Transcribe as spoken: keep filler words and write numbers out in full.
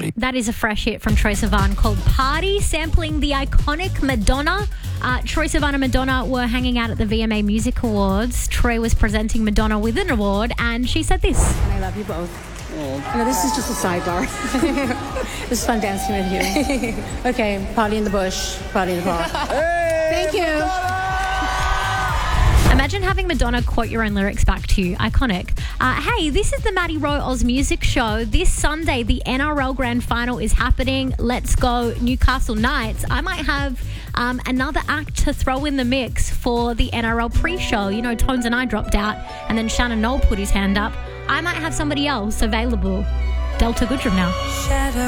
That is a fresh hit from Troye Sivan called Party, sampling the iconic Madonna. Uh, Troye Sivan and Madonna were hanging out at the V M A Music Awards. Troye was presenting Madonna with an award, and she said this. And I love you both. Oh. No, this is just a sidebar. This is fun dancing with you. Okay, party in the bush, party in the park. Hey, Thank you. Imagine having Madonna quote your own lyrics back to you. Iconic. Uh, hey, this is the Maddie Rowe Oz Music Show. This Sunday, the N R L Grand Final is happening. Let's go Newcastle Knights. I might have um, another act to throw in the mix for the N R L pre-show. You know, Tones and I dropped out, and then Shannon Knoll put his hand up. I might have somebody else available. Delta Goodrum now. Shadow.